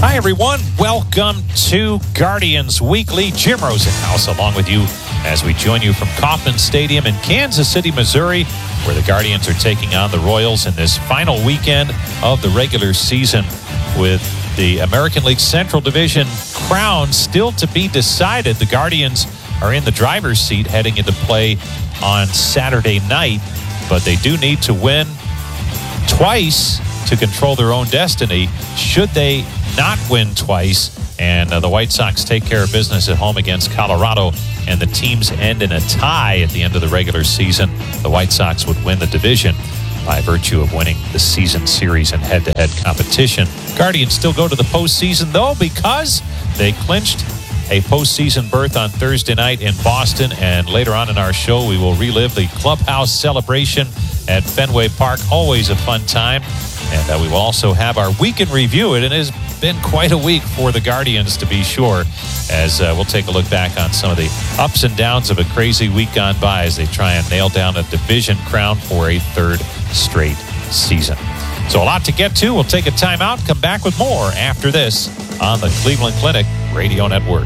Hi, everyone. Welcome to Guardians Weekly. Jim Rosenhaus along with you as we join you from Kauffman Stadium in Kansas City, Missouri, where the Guardians are taking on the Royals in this final weekend of the regular season with the American League Central Division crown still to be decided. The Guardians are in the driver's seat heading into play on Saturday night, but they do need to win twice to control their own destiny. Should they not win twice and the White Sox take care of business at home against Colorado and the teams end in a tie at the end of the regular season, the White Sox would win the division by virtue of winning the season series and head-to-head competition. Guardians still go to the postseason, though, because they clinched a postseason berth on Thursday night in Boston, and later on in our show, we will relive the clubhouse celebration at Fenway Park. Always a fun time. And we will also have our week in review. It has been quite a week for the Guardians, to be sure, as we'll take a look back on some of the ups and downs of a crazy week gone by as they try and nail down a division crown for a third straight season. So a lot to get to. We'll take a timeout, come back with more after this on the Cleveland Clinic Radio Network.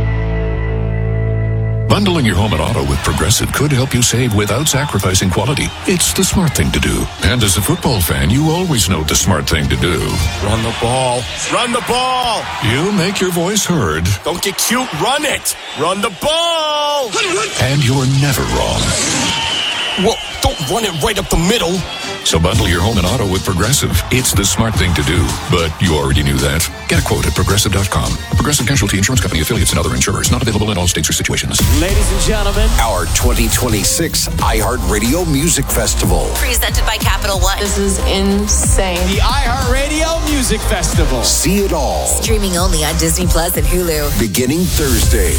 Bundling your home and auto with Progressive could help you save without sacrificing quality. It's the smart thing to do. And as a football fan, you always know the smart thing to do. Run the ball. Run the ball. You make your voice heard. Don't get cute. Run it. Run the ball. And you're never wrong. Well, don't run it right up the middle. So bundle your home and auto with Progressive. It's the smart thing to do. But you already knew that. Get a quote at Progressive.com. Progressive Casualty Insurance Company, affiliates, and other insurers. Not available in all states or situations. Ladies and gentlemen, our 2026 iHeartRadio Music Festival. Presented by Capital One. This is insane. The iHeartRadio Music Festival. See it all. Streaming only on Disney Plus and Hulu. Beginning Thursday.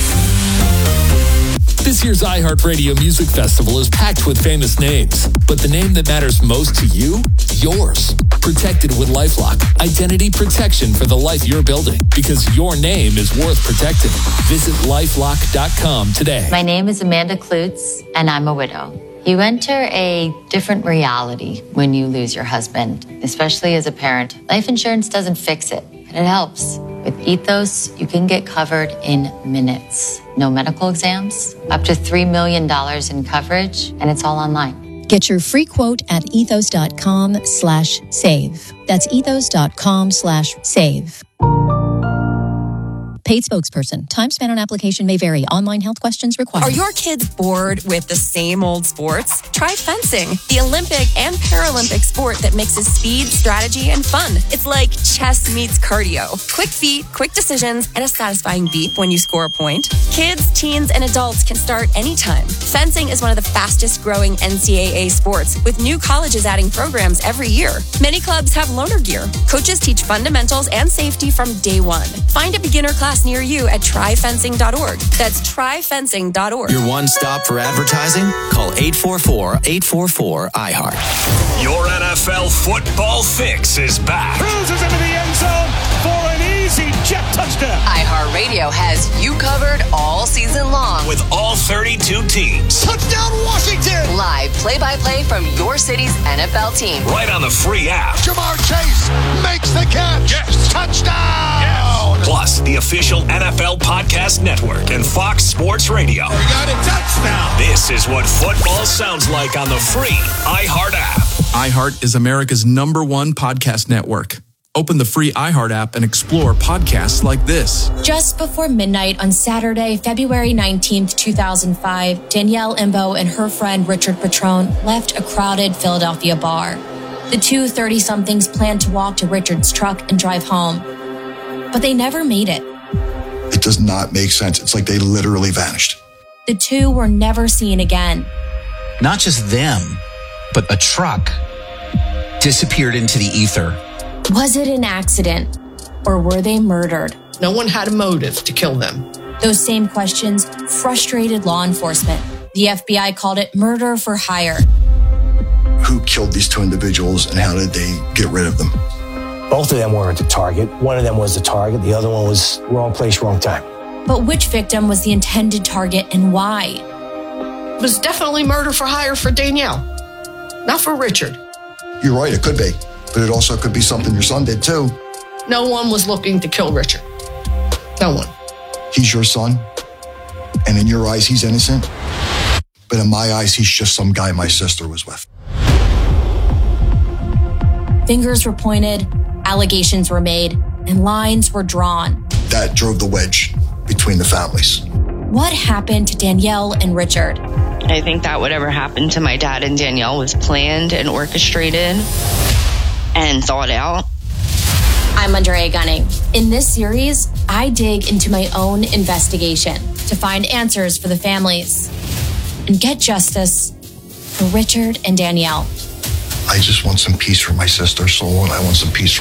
This year's iHeartRadio Music Festival is packed with famous names, but the name that matters most to you? Yours. Protected with LifeLock. Identity protection for the life you're building, because your name is worth protecting. Visit LifeLock.com today. My name is Amanda Klutz, and I'm a widow. You enter a different reality when you lose your husband, especially as a parent. Life insurance doesn't fix it, but it helps. With Ethos, you can get covered in minutes. No medical exams, up to $3 million in coverage, and it's all online. Get your free quote at ethos.com/save. That's ethos.com/save. Paid spokesperson. Time spent on application may vary. Online health questions required. Are your kids bored with the same old sports? Try fencing, the Olympic and Paralympic sport that mixes speed, strategy, and fun. It's like chess meets cardio. Quick feet, quick decisions, and a satisfying beep when you score a point. Kids, teens, and adults can start anytime. Fencing is one of the fastest growing NCAA sports, with new colleges adding programs every year. Many clubs have loaner gear. Coaches teach fundamentals and safety from day one. Find a beginner class near you at tryfencing.org. That's tryfencing.org. Your one stop for advertising? Call 844-844-iHeart. Your NFL football fix is back. Cruises into the end zone for an easy jet touchdown. iHeartRadio has you covered all season long. With all 32 teams. Touchdown Washington! Live play-by-play from your city's NFL team. Right on the free app. Jamar Chase makes the catch. Yes. Touchdown! Yes. Plus, the official NFL Podcast Network and Fox Sports Radio. We got a touchdown! This is what football sounds like on the free iHeart app. iHeart is America's #1 podcast network. Open the free iHeart app and explore podcasts like this. Just before midnight on Saturday, February 19th, 2005, Danielle Imbo and her friend Richard Patrone left a crowded Philadelphia bar. The two 30-somethings planned to walk to Richard's truck and drive home, but they never made it. It does not make sense. It's like they literally vanished. The two were never seen again. Not just them, but a truck disappeared into the ether. Was it an accident, or were they murdered? No one had a motive to kill them. Those same questions frustrated law enforcement. The FBI called it murder for hire. Who killed these two individuals and how did they get rid of them? Both of them weren't the target. One of them was the target. The other one was wrong place, wrong time. But which victim was the intended target and why? It was definitely murder for hire for Danielle, not for Richard. You're right, it could be. But it also could be something your son did too. No one was looking to kill Richard. No one. He's your son, and in your eyes, he's innocent. But in my eyes, he's just some guy my sister was with. Fingers were pointed, allegations were made, and lines were drawn. That drove the wedge between the families. What happened to Danielle and Richard? I think that whatever happened to my dad and Danielle was planned and orchestrated and thought out. I'm Andrea Gunning. In this series, I dig into my own investigation to find answers for the families and get justice for Richard and Danielle. I just want some peace for my sister's soul, and I want some peace for